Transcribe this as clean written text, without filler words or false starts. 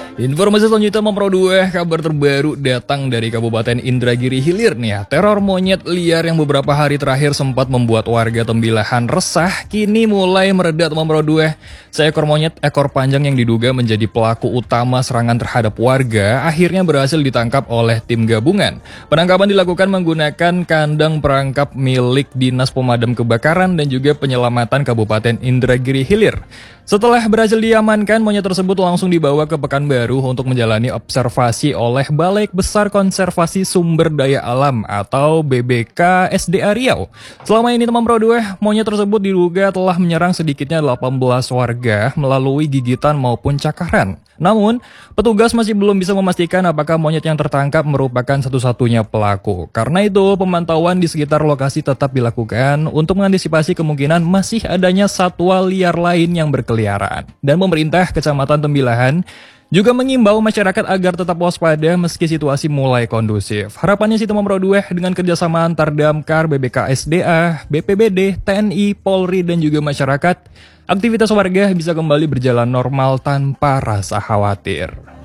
Informasi selanjutnya memperoleh kabar terbaru datang dari Kabupaten Indragiri Hilir nih ya. Teror monyet liar yang beberapa hari terakhir sempat membuat warga Tembilahan resah kini mulai meredat memperoleh. Seekor monyet ekor panjang yang diduga menjadi pelaku utama serangan terhadap warga akhirnya berhasil ditangkap oleh tim gabungan. Penangkapan dilakukan menggunakan kandang perangkap milik Dinas Pemadam Kebakaran dan juga Penyelamatan Kabupaten Indragiri Hilir. Setelah berhasil diamankan, monyet tersebut langsung dibawa ke Pekanbaru untuk menjalani observasi oleh Balai Besar Konservasi Sumber Daya Alam atau BBK SDA Riau. Selama ini teman Pro2, monyet tersebut diduga telah menyerang sedikitnya 18 warga melalui gigitan maupun cakaran. Namun, petugas masih belum bisa memastikan apakah monyet yang tertangkap merupakan satu-satunya pelaku. Karena itu, pemantauan di sekitar lokasi tetap dilakukan untuk mengantisipasi kemungkinan masih adanya satwa liar lain yang berkeliaran. Dan pemerintah Kecamatan Tembilahan juga mengimbau masyarakat agar tetap waspada meski situasi mulai kondusif. Harapannya sih teman Pro2 dengan kerjasama antar Damkar, BBKSDA, BPBD, TNI, Polri, dan juga masyarakat, aktivitas warga bisa kembali berjalan normal tanpa rasa khawatir.